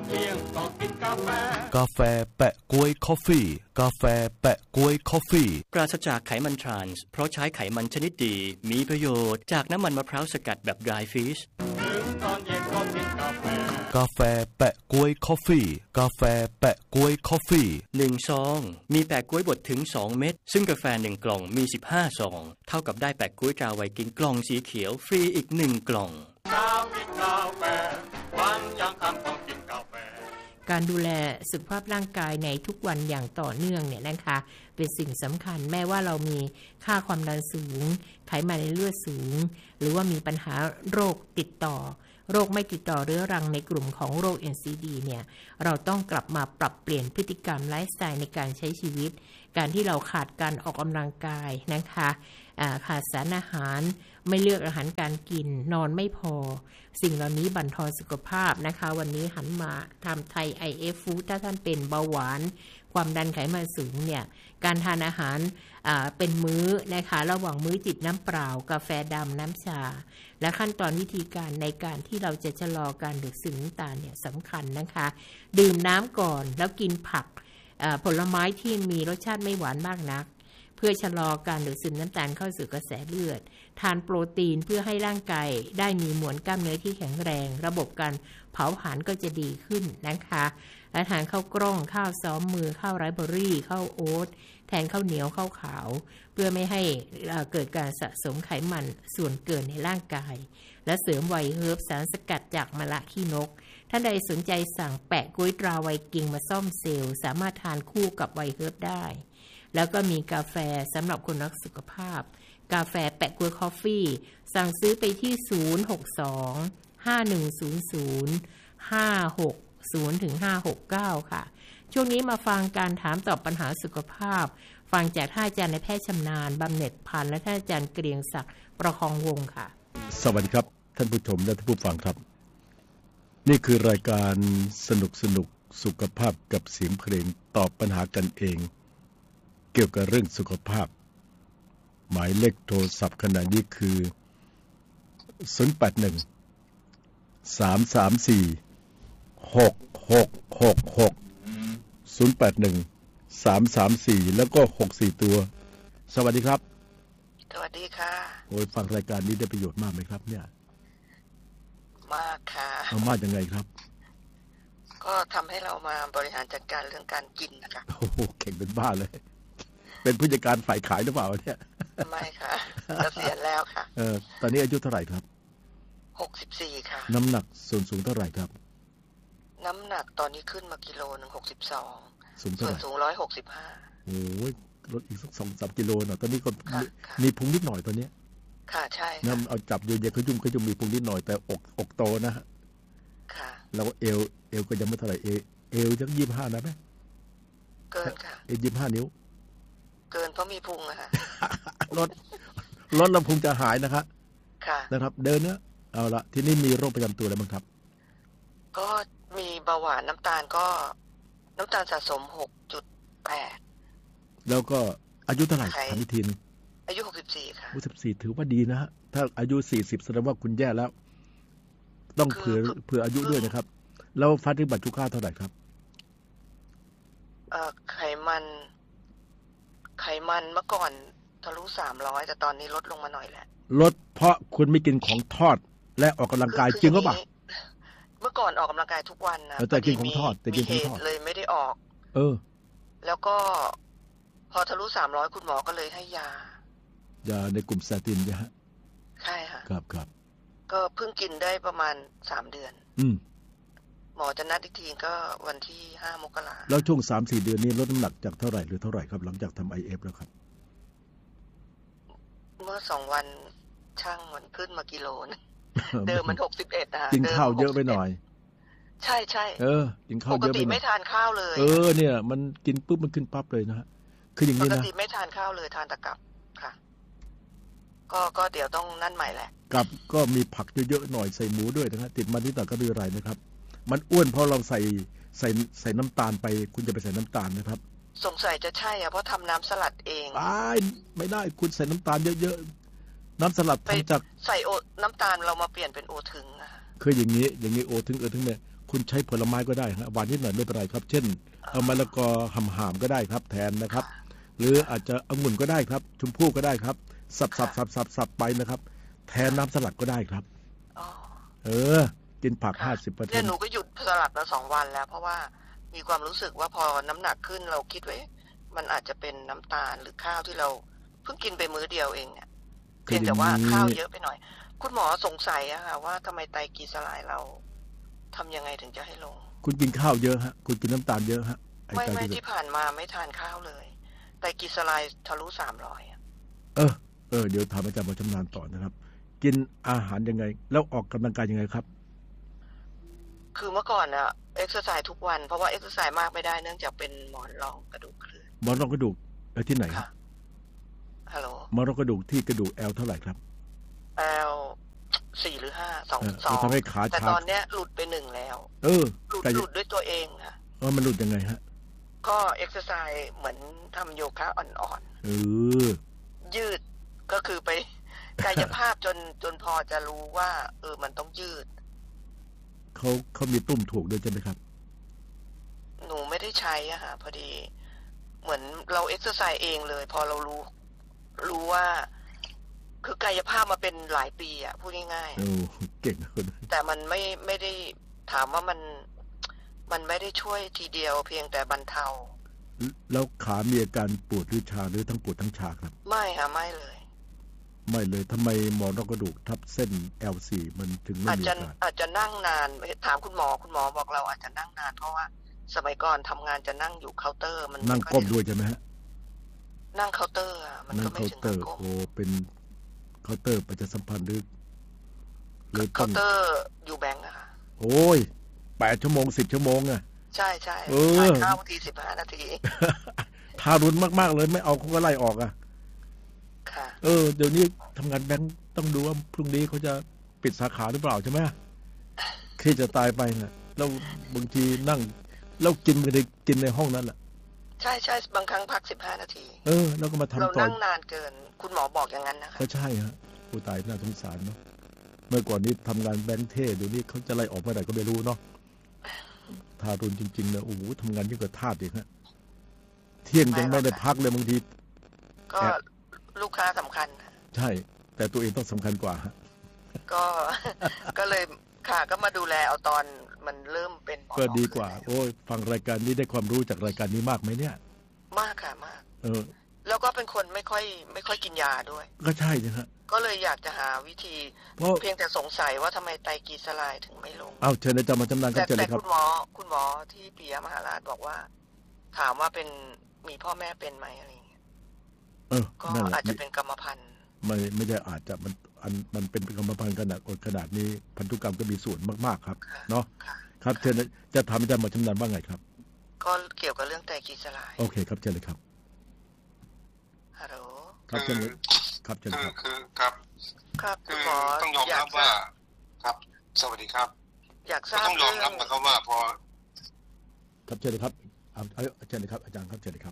กาแฟแปะกล้วยคอฟฟี่กาแฟแปะกล้วยคอฟฟี่ปราศจากไขมันทรานส์เพราะใช้ไขมันชนิดดีมีประโยชน์จากน้ำมันมะพร้าวสกัดแบบ dry fish กาแฟแปะกล้วยคอฟฟี่กาแฟแปะกล้วยคอฟฟี่หนึ่งซองมีแปะกล้วยบดถึงสองเม็ดซึ่งกาแฟหนึ่งกล่องมีสิบห้าซองเท่ากับได้แปะกล้วยตราไวกิ้งกล่องสีเขียวฟรีอีกหนึ่งกล่องการดูแลสุขภาพร่างกายในทุกวันอย่างต่อเนื่องเนี่ยนะคะเป็นสิ่งสำคัญแม้ว่าเรามีค่าความดันสูงไขมันในเลือดสูงหรือว่ามีปัญหาโรคติดต่อโรคไม่ติดต่อเรื้อรังในกลุ่มของโรค เอ็น ซี ดี เนี่ยเราต้องกลับมาปรับเปลี่ยนพฤติกรรมไลฟ์สไตล์ในการใช้ชีวิตการที่เราขาดการออกกำลังกายนะคะขาดสารอาหารไม่เลือกอาหารการกินนอนไม่พอสิ่งเหล่านี้บั่นทอนสุขภาพนะคะวันนี้หันมาทำไทย ไอ เอฟ Food ถ้าท่านเป็นเบาหวานความดันไขมันสูงเนี่ยการทานอาหารเป็นมื้อนะคะระหว่างมื้อจิบน้ำเปล่ากาแฟดำน้ำชาและขั้นตอนวิธีการในการที่เราจะชะลอการดูดซึมน้ำตาลเนี่ยสำคัญนะคะดื่มน้ำก่อนแล้วกินผักผลไม้ที่มีรสชาติไม่หวานมากนักเพื่อชะลอการดูดซึมน้ำตาลเข้าสู่กระแสเลือดทานโปรตีนเพื่อให้ร่างกายได้มีมวลกล้ามเนื้อที่แข็งแรงระบบการเผาผลาญก็จะดีขึ้นนะคะและทานข้าวกล้องข้าวซ้อมมือข้าวไรซ์เบอร์รี่ข้าวโอ๊ตแทนข้าวเหนียวข้าวขาวเพื่อไม่ให้เกิดการสะสมไขมันส่วนเกินในร่างกายและเสริมไวเฮิร์บสารสกัดจากมะละขี้นกท่านใดสนใจสั่งแปะกล้วยตราไวกิ้งมาซ่อมเซลล์สามารถทานคู่กับไวเฮิร์บได้แล้วก็มีกาแฟสำหรับคนรักสุขภาพกาแฟแปะกล้วยคอฟฟี่สั่งซื้อไปที่ศูนย์ หก สอง ห้า หนึ่ง ศูนย์ ศูนย์ ห้า หก ศูนย์ ถึง ห้า หก เก้าค่ะช่วงนี้มาฟังการถามตอบปัญหาสุขภาพฟังจากท่านอาจารย์ในแพทย์ชำนาญบำเหน็จพันธ์และท่านอาจารย์เกรียงศักดิ์ประคองวงศ์ค่ะสวัสดีครับท่านผู้ชมและท่านผู้ฟังครับนี่คือรายการสนุกสนุกสุขภาพกับเสียงเพลงตอบปัญหากันเองเกี่ยวกับเรื่องสุขภาพหมายเลขโทรศัพท์ขณะนี้คือศูนย์ แปด หนึ่ง สาม สาม สี่ หก หก หก หก ศูนย์ แปด หนึ่ง สาม สาม สี่แล้วก็หก สี่ตัวสวัสดีครับสวัสดีค่ะโอ้ยฟังรายการนี้ได้ประโยชน์มากไหมครับเนี่ยมากค่ะเอามากยังไงครับก็ทำให้เรามาบริหารจัดการเรื่องการกินนะคะโอ้โหเก่งเป็นบ้าเลยเป็นผู้จัดการฝ่ายขายหรือเปล่าเนี่ยไม่ค่ะเกษียณแล้วค่ะเออตอนนี้อายุเท่าไหร่ครับหกสิบสี่ค่ะน้ำหนักส่วนสูงเท่าไหร่ครับน้ำหนักตอนนี้ขึ้นมากิโลนึงหกสิบสองสูงเท่าไหร่ส่วนสูงร้อยหกสิบห้าโอ้ยลดอีกสักสองสามกิโลหน่อยตอนนี้ก็มีพุงนิดหน่อยตอนนี้ค่ะใช่น้ำเอาจับเยอะๆเขายุ่มเขาจะมีพุงนิดหน่อยแต่อกอกโตนะฮะค่ะแล้วเอวเอวก็ยังไม่เท่าไหร่เอวเอวยังยี่สิบห้านะไหมเกินค่ะเอวยี่สิบห้านิ้วเกินเพราะมีพุงอะค่ะลดลดแล้วพุงจะหายนะครับค่ะนะครับเดินเนี้ยเอาละที่นี่มีโรคประจำตัวอะไรบ้างครับก็มีเบาหวานน้ำตาลก็น้ำตาลสะสม หกจุดแปดแล้วก็อายุเท่าไหร่ถามอีกทีนึงอายุหกสิบสี่ค่ะหกสิบสี่ถือว่าดีนะฮะถ้าอายุสี่สิบแสดงว่าคุณแย่แล้วต้องเผื่อเผื่ออายุด้วยนะครับแล้วฟันที่บัตรทุกค่าเท่าไหร่ครับเอ่อไขมันไขมันเมื่อก่อนทะลุสามร้อยแต่ตอนนี้ลดลงมาหน่อยแล้วลดเพราะคุณไม่กินของทอดและออกกำลังกายจริงหรือเปล่าเมื่อก่อนออกกำลังกายทุกวันนะแต่กินของทอดแต่กินของทอดเลยไม่ได้ออกเออแล้วก็พอทะลุสามร้อยคุณหมอก็เลยให้ยายาในกลุ่มสเตตินใช่ฮะใช่ค่ะครับครับก็เพิ่งกินได้ประมาณสามเดือนอืมหมอจะนัดอีกทีก็วันที่ห้ามกราแล้วช่วง สามสี่ เดือนนี้ลดน้ำหนักจากเท่าไหร่หรือเท่าไหร่ครับหลังจากทำ ไอ เอฟ แล้วครับเมื่อสองวันช่างมันขึ้นมากิโลนึงเดิมมันหกสิบเอ็ดอ่ะกินข้าวเยอะไปหน่อยใช่ใช่เออกินข้าวเยอะไปปกติไม่ทานข้าวเลยเออเนี่ยมันกินปุ๊บมันขึ้นปั๊บเลยนะฮะคืออย่างนี้นะปกติไม่ทานข้าวเลยทานแต่กับค่ะก็ก็เดี๋ยวต้องนั่นใหม่แหละกับก็มีผักเยอะๆหน่อยใส่หมูด้วยนะฮะติดมันนิดหน่อยก็ไม่เป็นไรนะครับมันอ้วนเพราะเราใส่ใส่ใส่น้ำตาลไปคุณจะไปใส่น้ำตาลนะครับสงสัยจะใช่อ่ะเพราะทำน้ำสลัดเองไม่ไม่ได้คุณใส่น้ำตาลเยอะๆน้ำสลัดทำจากใส่โอน้ำตาลเรามาเปลี่ยนเป็นโอทึงอ่ะคืออย่างนี้อย่างนี้โอทึงเออทึงเนี่ยคุณใช้ผลไม้ก็ได้ฮะหวานนิดหน่อยไม่เป็นไรครับเช่นเอามะละกอห่ามๆก็ได้ครับแทนนะครับหรืออาจจะองุ่นก็ได้ครับชมพู่ก็ได้ครับสับสับสับสับสับไปนะครับแทนน้ำสลัดก็ได้ครับเออกินผักห้าสิบเปอร์เซ็นต์เนี่ยหนูก็หยุดสลัดมาสองวันแล้วเพราะว่ามีความรู้สึกว่าพอน้ำหนักขึ้นเราคิดไว้มันอาจจะเป็นน้ำตาลหรือข้าวที่เราเพิ่งกินไปมื้อเดียวเองเนี่ยเพียงแต่ว่าข้าวเยอะไปหน่อยคุณหมอสงสัยอะค่ะว่าทำไมไตรกลีเซอไรด์เราทำยังไงถึงจะให้ลงคุณกินข้าวเยอะฮะคุณกินน้ำตาลเยอะฮะไม่ไม่ที่ผ่านมาไม่ทานข้าวเลยไตรกลีเซอไรด์ทะลุสามร้อยเออเออเดี๋ยวถามอาจารย์หมอชำนาญต่อนะครับกินอาหารยังไงแล้วออกกำลังกายยังไงครับคือเมื่อก่อนอะเอ็กซ์ไซส์ทุกวันเพราะว่าเอ็กซ์ไซส์มากไม่ได้เนื่องจากเป็นหมอนรองกระดูกเคลื่อนหมอนรองกระดูกไปที่ไหนครับฮัลโหลหมอนรองกระดูกที่กระดูก L เท่าไหร่ครับ L สี่หรือห้าสองสองแต่ตอนเนี้ยหลุดไปหนึ่งแล้วเออหลุดหลุดด้วยตัวเองค่ะเออมันหลุดยังไงฮะก็เอ็กซ์ไซส์เหมือนทำโยคะอ่อนๆเออยืดก็คือไปกายภาพจนจนพอจะรู้ว่าเออมันต้องยืดเขาเขามีตุ้มถูกด้วยใช่ไหมครับหนูไม่ได้ใช้อะค่ะพอดีเหมือนเราเอ็กซ์ไซส์เองเลยพอเรารู้รู้ว่าคือกายภาพมาเป็นหลายปีอะพูดง่ายๆโอ้เก่งคนแต่มันไม่ไม่ได้ถามว่ามันมันไม่ได้ช่วยทีเดียวเพียงแต่บรรเทาแล้วขามีอาการปวดหรือชาหรือทั้งปวดทั้งชาครับไม่ค่ะไม่เลยไม่เลยทำไมหมอนรองกระดูกทับเส้น แอล สี่ มันถึงไม่มีอาการอาจจะนั่งนานถามคุณหมอคุณหมอบอกเราอาจจะนั่งนานเพราะว่าสมัยก่อนทำงานจะนั่งอยู่เคาน์เตอร์มันนั่งก้มด้วยใช่ไหมฮะนั่งเคาน์เตอร์มันก็ไม่ถึงกับก้มโอ้เป็นเคาน์เตอร์ประชาสัมพันธ์หรือหรือเคาน์เตอร์อยู่แบงก์อะค่ะโอ้ยแปดชั่วโมงสิบชั่วโมงอะใช่ใช่ทานข้าวทีสิบห้านาทีทารุณมากๆเลยไม่เอาเขาก็ไล่ออกอะเออเดี๋ยวนี้ทำงานแบงก์ต้องดูว่าพรุ่งนี้เขาจะปิดสาขาหรือเปล่าใช่ไหมที่จะตายไปนะแล้วบางทีนั่งแล้วกินไปในกินในห้องนั้นแหละใช่ใช่บางครั้งพักสิบห้านาทีเออแล้วก็มาทำต่อเรานั่งนานเกินคุณหมอบอกอย่างนั้นนะคะก็ใช่ฮะผู้ตายน่าสงสารเนาะเมื่อก่อนนี้ทำงานแบงก์เท่เดี๋ยวนี้เขาจะไล่ออกเมื่อไหร่ก็ไม่รู้เนาะทารุณจริงๆเลยโอ้โหทำงานยิ่งกว่าทาสอีกฮะเที่ยงยังไม่ได้พักเลยบางทีก็ลูกค้าสำคัญใช่แต่ตัวเองต้องสำคัญกว่าก็ก็เลยค่ะก็มาดูแลเอาตอนมันเริ่มเป็นก็ดีกว่าโอ้ยฟังรายการนี้ได้ความรู้จากรายการนี้มากไหมเนี่ยมากค่ะมากเออแล้วก็เป็นคนไม่ค่อยไม่ค่อยกินยาด้วยก็ใช่นะฮะก็เลยอยากจะหาวิธีเพียงแต่สงสัยว่าทำไมไตรกลีเซอไรด์ถึงไม่ลงเอาเชิญอาจารย์มาจำนานกันเชิญเลยครับแต่คุณหมอคุณหมอที่ปิยมหาราชบอกว่าถามว่าเป็นมีพ่อแม่เป็นไหมอะไรอย่างเงี้ยเออก็อาจจะเป็นกรรมพันธุ์ไม่ไม่ใช่อาจจะมันอันมันเป็นกรรมพันธุ์ขนาดขนาดนี้พันธุกรรมก็มีส่วนมากๆครับเนาะครับเชิญจะถามอาจารย์มาจำนานว่าไงครับก็เกี่ยวกับเรื่องไตรกลีเซอไรด์โอเคครับเชิญเลยครับฮัลโหลครับเชิญเลยครับเชิญครับคือครับครับคือต้องยอมรับว่าครับสวัสดีครับอยากทราบต้องยอมรับนะครับว่าพอครับเชิญเลยครับอาจารย์เลยครับอาจารย์ครับเชิญเลยครับ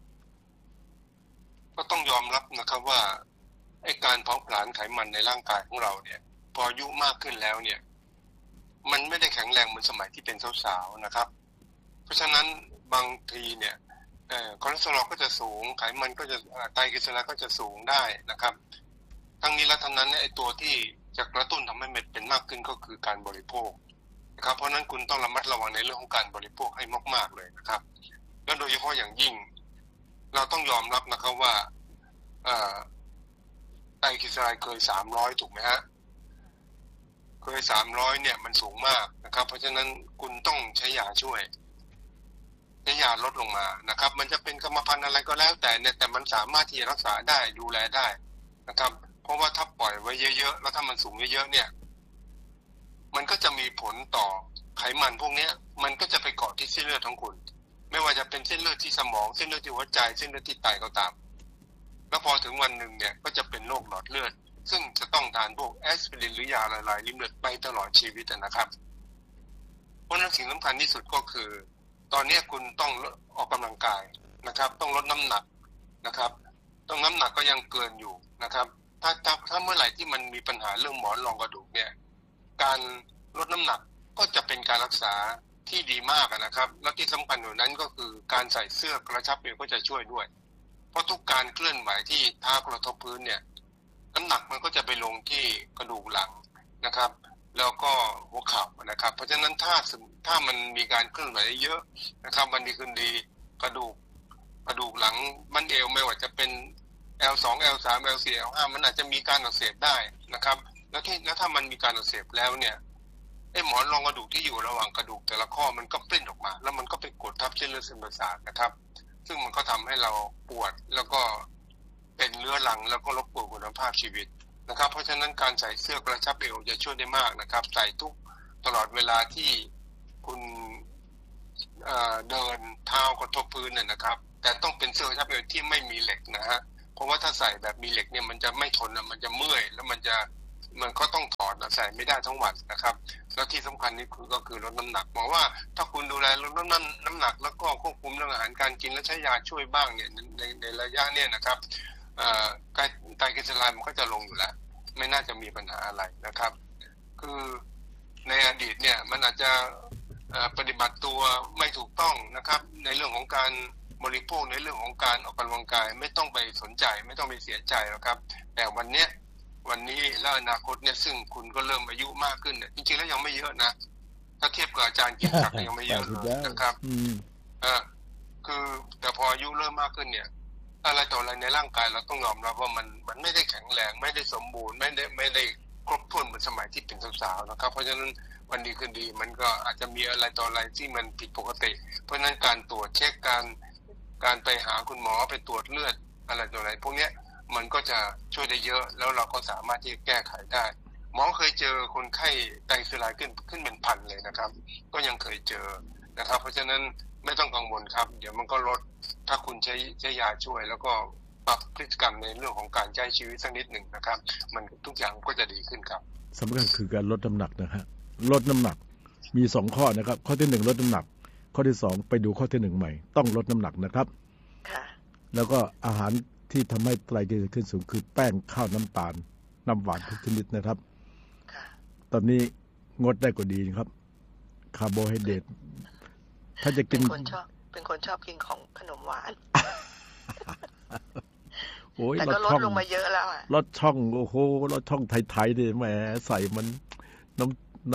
ก็ต้องยอมรับนะครับว่าไอ้การเผาผลาญไขมันในร่างกายของเราเนี่ยพออายุมากขึ้นแล้วเนี่ยมันไม่ได้แข็งแรงเหมือนสมัยที่เป็นสาวๆนะครับเพราะฉะนั้นบางทีเนี่ยเอ่อคอเลสเตอรอลก็จะสูงไขมันก็จะไตรกลีเซอไรด์ก็จะสูงได้นะครับทั้งนี้และทั้งนั้นเนี่ยไอ้ตัวที่จะกระตุ้นทำให้เม็ดเป็นมากขึ้นก็คือการบริโภคนะครับเพราะนั้นคุณต้องระมัดระวังในเรื่องของการบริโภคให้มากๆเลยนะครับแล้วโดยเฉพาะอย่างยิ่งเราต้องยอมรับนะครับว่าเอ่อไตรกลีเซอไรด์เคยสามร้อยถูกไหมฮะเคยสามร้อยเนี่ยมันสูงมากนะครับเพราะฉะนั้นคุณต้องใช้ยาช่วยใช้ยาลดลงมานะครับมันจะเป็นกรรมพันธุ์อะไรก็แล้วแต่เนี่ยแต่มันสามารถที่จะรักษาได้ดูแลได้นะครับเพราะว่าถ้าปล่อยไว้เยอะๆแล้วถ้ามันสูงเยอะๆเนี่ยมันก็จะมีผลต่อไขมันพวกนี้มันก็จะไปเกาะที่เส้นเลือดของคุณไม่ว่าจะเป็นเส้นเลือดที่สมองเส้นเลือดที่หัวใจเส้นเลือดที่ไตก็ตามแล้วพอถึงวันหนึ่งเนี่ยก็จะเป็นโรคหลอดเลือดซึ่งจะต้องทานพวกแอสไพรินหรือยาละลายริ่มเลือดไปตลอดชีวิตนะครับเพราะนั้นสิ่งสำคัญที่สุดก็คือตอนนี้คุณต้องออกกำลังกายนะครับต้องลดน้ำหนักนะครับต้องน้ำหนักก็ยังเกินอยู่นะครับถ้าถ้าถ้าเมื่อไหร่ที่มันมีปัญหาเรื่องหมอนรองกระดูกเนี่ยการลดน้ำหนักก็จะเป็นการรักษาที่ดีมากนะครับและที่สำคัญกว่านั้นก็คือการใส่เสื้อกระชับเอวก็จะช่วยด้วยเพราะทุกการเคลื่อนไหวที่เท้ากระทบพื้นเนี่ยน้ำหนักมันก็จะไปลงที่กระดูกหลังนะครับแล้วก็หัวเข่านะครับเพราะฉะนั้นถ้าถ้ามันมีการเคลื่อนไหวเยอะนะครับมันดีขึ้นดีกระดูกกระดูกหลังบั้นเอวไม่ว่าจะเป็น แอล สอง แอล สาม แอล สี่ แอล ห้า มันอาจจะมีการอักเสบได้นะครับแล้วที่แล้วถ้ามันมีการอักเสบแล้วเนี่ยไอ้หมอนรองกระดูกที่อยู่ระหว่างกระดูกแต่ละข้อมันก็ปลิ้นออกมาแล้วมันก็ไปกดทับเส้นเลือดเส้นประสาทนะครับซึ่งมันก็ทำให้เราปวดแล้วก็เป็นเรื้อรังแล้วก็รบกวนคุณภาพชีวิตนะครับเพราะฉะนั้นการใส่เสื้อกระชับเอวจะช่วยได้มากนะครับใส่ทุกตลอดเวลาที่คุณเอ่อเดินเท้ากระทบพื้นเนี่ยนะครับแต่ต้องเป็นเสื้อกระชับเอวที่ไม่มีเหล็กนะฮะเพราะว่าถ้าใส่แบบมีเหล็กเนี่ยมันจะไม่ทนมันจะเมื่อยแล้วมันจะมันก็ต้องถอดใส่ไม่ได้ทั้งวันนะครับแล้วที่สำคัญนี่คือก็คือลดน้ำหนักมองว่าถ้าคุณดูแลลดน้ำน้ำหนักแล้วก็ควบคุมเรื่องอาหารการกินและใช้ยาช่วยบ้างเนี่ยในในระยะเนี่ยนะครับไตรกลีเซอไรด์มันก็จะลงอยู่แล้วไม่น่าจะมีปัญหาอะไรนะครับคือในอดีตเนี่ยมันอาจจะปฏิบัติตัวไม่ถูกต้องนะครับในเรื่องของการบริโภคในเรื่องของการออกกำลังกายไม่ต้องไปสนใจไม่ต้องไปเสียใจหรอกครับแต่วันเนี้ยวันนี้และอนาคตเนี่ยซึ่งคุณก็เริ่มอายุมากขึ้นเนี่ยจริงๆแล้วยังไม่เยอะนะถ้าเทียบกับอาจารย์กิตติศักดิ์ยังไม่เยอะนะครับอ่าคือแต่พออายุเริ่มมากขึ้นเนี่ยอะไรต่ออะไรในร่างกายเราต้องยอมรับว่ามันมันไม่ได้แข็งแรงไม่ได้สมบูรณ์ไม่ได้ไม่ได้ครบถ้วนเหมือนสมัยที่เป็นสาวๆนะครับเพราะฉะนั้นวันดีคืนดีมันก็อาจจะมีอะไรต่ออะไรที่มันผิดปกติเพราะฉะนั้นการตรวจเช็คการการไปหาคุณหมอไปตรวจเลือดอะไรต่ออะไรพวกนี้มันก็จะช่วยได้เยอะแล้วเราก็สามารถที่จะแก้ไขได้หมอเคยเจอคนไข้ไตรกลีเซอไรด์ขึ้นขึ้นเป็นพันเลยนะครับก็ยังเคยเจอนะครับเพราะฉะนั้นไม่ต้องกังวลครับเดี๋ยวมันก็ลดถ้าคุณใช้ใช้ยาช่วยแล้วก็ปรับพฤติกรรมในเรื่องของการใช้ชีวิตสักนิดหนึ่งนะครับมันทุกอย่างก็จะดีขึ้นครับสำคัญคือการลดน้ำหนักนะฮะลดน้ำหนักมีสองข้อนะครับข้อที่หนึ่งลดน้ำหนักข้อที่สองไปดูข้อที่หนึ่งใหม่ต้องลดน้ำหนักนะครับแล้วก็อาหารที่ทำให้ไตรกลีเซอไรด์ขึ้นสูงคือแป้งข้าวน้ำตาลน้ำหวานทุกชนิดนะครับตอนนี้งดได้ก็ดีนะครับคาร์โบไฮเดรตถ้าจะกินเป็นคนชอบเป็นคนชอบกินของขนมหวานโอ้ยแต่ก็ลดลงมาเยอะแล้วอ่ะลดช่องโอ้โหลดช่องไทยๆดิแหมใส่มันน้ำ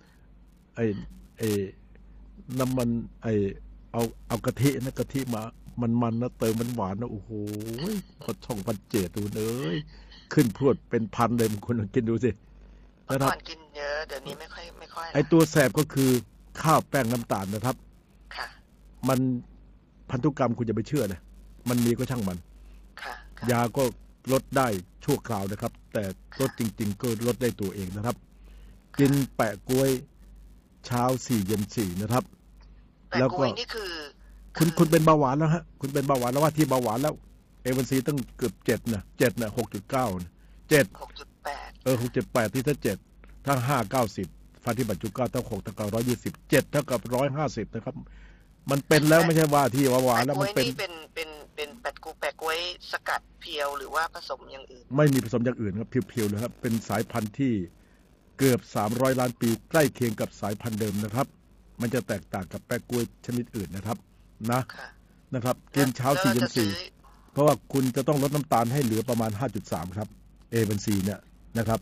น้ำไอ้ไอ้น้ำมันไอ้เอาเอากะทินะกะทิมามันๆนะเติมมันหวานนะโอ้โหก็ช่องพันเจ็ดดูเอ้ยขึ้นพรวดเป็นพันเลยบางคนกินดูสินะครับก่อนกินเยอะเดี๋ยวนี้ไม่ค่อยไม่ค่อยไอตัวแสบก็คือข้าวแป้งน้ำตาลนะครับค่ะมันพันธุกรรมคุณจะไปเชื่อนะมันมีก็ช่างมันค่ะยาก็ลดได้ชั่วคราวนะครับแต่ลดจริงๆก็ลดได้ตัวเองนะครับกินแปะกล้วยเช้าสี่เย็นสี่นะครับแล้วก็นี่คือคุณคุณเป็นเบาหวานแล้วฮะคุณเป็นเบาหวานแล้วว่าที่เบาหวานแล้วเอวันซีตั้งเกือบเจ็ดนะเจ็ดนะหกจุดเก้าเจ็ดหกจุดแปดเออหกจุดแปดที่ถ้าเจ็ดถ้าห้าเก้าสิบฟันที่บัตรจุเก้าเท่าหกเท่ากับร้อยยี่สิบเจ็ดเท่ากับร้อยห้าสิบนะครับมันเป็นแล้วไม่ใช่ว่าที่หวานแล้วมันเป็นเป็นเป็นเป็นแปะกูแปะกล้วยสกัดเพียวหรือว่าผสมอย่างอื่นไม่มีผสมอย่างอื่นครับเพียวๆเลยครับเป็นสายพันธุ์ที่เกือบสามร้อยล้านปีใกล้เคียงกับสายพันธุ์เดิมนะครับมันจะแตกต่างกับแปะกล้วยชนิดอื่นนะครับนะนะครับกินเช้าสี่เย็นสี่เพราะว่าคุณจะต้องลดน้ำตาลให้เหลือประมาณ ห้าจุดสาม ครับเอวันซีเนี่ยนะครับ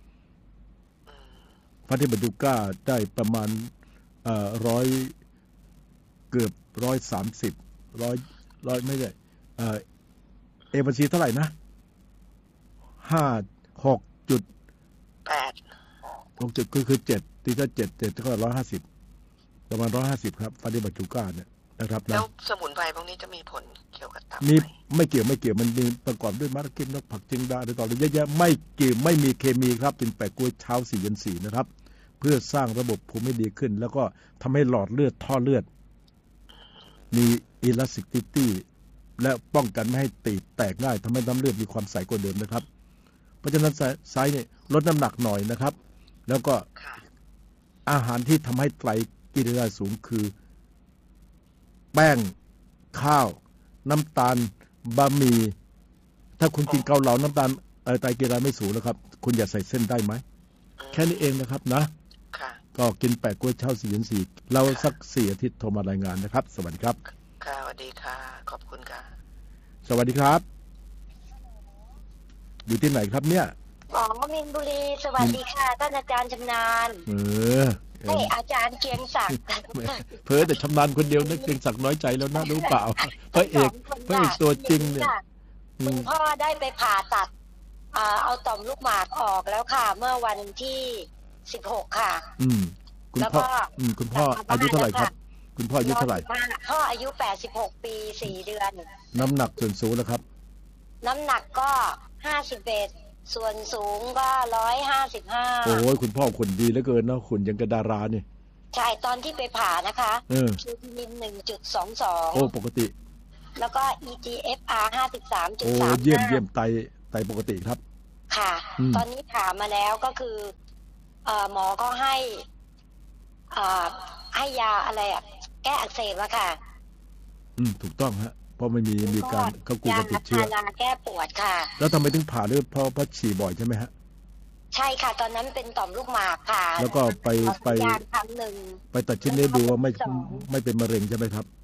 ฟันที่บัตรจุก้าได้ประมาณเอ่อร้อยเกือบร้อยสามสิบร้อยร้อยไม่ได้เออเอวันซีเท่าไหร่นะห้าหกจุดแปดหกจุดคือคือเจ็ดตีถ้าเจ็ดเจ็ดก็ร้อยห้าสิบประมาณร้อยห้าสิบครับฟาดิบัจูก้าเนี่ยนะครับแล้วสมุนไพรพวกนี้จะมีผลเกี่ยวกับตับมีไม่เกี่ยวไม่เกี่ยวมันมีประกอบด้วยมะระกินนกผักจิงดาอะไรต่ออะไรเยอะแยะไม่เกี่ยวไม่มีเคมีครับเป็นแปะกล้วยเช้าสี่เย็นสี่นะครับเพื่อสร้างระบบภูมิให้ดีขึ้นแล้วก็ทำให้หลอดเลือดท่อเลือดมีอิลาสติซิตี้และป้องกันไม่ให้ตีบแตกง่ายทำให้น้ำเลือดมีความใสกว่าเดิมนะครับเพราะฉะนั้นไซส์เนี่ยลดน้ำหนักหน่อยนะครับแล้วก็อาหารที่ทำให้ไตรกลีเซอไรด์สูงคือแป้งข้าวน้ำตาลบะหมี่ถ้าคุณกินเกาเหลาน้ำตาลไตรกลีเซอไรด์ไม่สูงแล้วครับคุณอย่าใส่เส้นได้ไหมแค่นี้เองนะครับนะก็กินแปะกล้วยเช้าสี่เย็นสี่เราสักสี่อาทิตย์โทรมารายงานนะครับสวัสดีครับค่ะสวัสดีค่ะขอบคุณค่ะสวัสดีครับอยู่ที่ไหนครับเนี่ยอ๋อมินบุรีสวัสดีค่ะท่านอาจารย์ชำนาญเออให้อาจารย์เกียงศักดิ์เพ้อแต่ชำนาญคนเดียวนะเกียงศักดิ์น้อยใจแล้วนะรู้เปล่าพระเอกพระเอกตัวจริงเนี่ยคุณพ่อได้ไปผ่าตัดเอาต่อมลูกหมากออกแล้วค่ะเมื่อวันที่สิบหกค่ะอืมคุณพ่ออืมคุณพ่ออายุเท่าไหร่ครับคุณพ่ออายุเท่าไหร่พ่ออายุแปดสิบหกปีสี่เดือนน้ำหนักส่วนสูงแล้วครับน้ำหนักก็ห้าสิบเอ็ดส่วนสูงก็ร้อยห้าสิบห้าโอ้ยคุณพ่อขุนดีเหลือเกินเนาะขุนยังกระดาราเนี่ยใช่ตอนที่ไปผ่านะคะเออคิวทีนิน หนึ่งจุดสองสองโอ้ปกติแล้วก็ อี จี เอฟ อาร์ ห้าสิบสามจุดสามโอ้เยี่ยมเยี่ยมไตไตปกติครับค่ะตอนนี้ผ่ามาแล้วก็คือเอ่อหมอก็ให้อ่าให้ยาอะไรอ่ะแก้อักเสบอะค่ะอืมถูกต้องฮะเพราะมันมีมีการเขากลัวติดเชื้อยาแก้ปวดค่ะแล้วทำไมถึงผ่าด้วยเพราะเพราะฉี่บ่อยใช่ไหมฮะใช่ค่ะตอนนั้นเป็นต่อมลูกหมากค่ะแล้วก็ไปไปครั้งหนึ่งไปตัดชิ้นเนื้อดูว่าไม่ไม่เป็นมะเร็งใช่ไหมครับ